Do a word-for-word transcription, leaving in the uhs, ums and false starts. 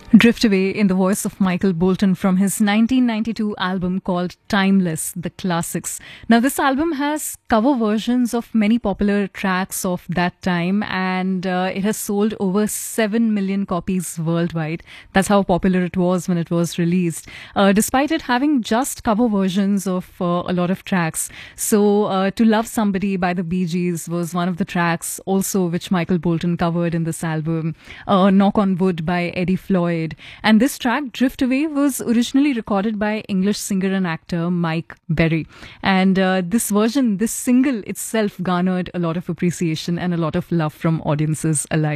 Drift Away in the voice of Michael Bolton from his nineteen ninety-two album called Timeless, The Classics. Now, this album has cover versions of many popular tracks of that time, and uh, it has sold over seven million copies worldwide. That's how popular it was when it was released, uh, despite it having just cover versions of uh, a lot of tracks. So, uh, To Love Somebody by the Bee Gees was one of the tracks also which Michael Bolton covered in this album. Uh, Knock on Wood by Eddie Floyd. And this track, Drift Away, was originally recorded by English singer and actor Mike Berry. And uh, this version, this single itself garnered a lot of appreciation and a lot of love from audiences alike.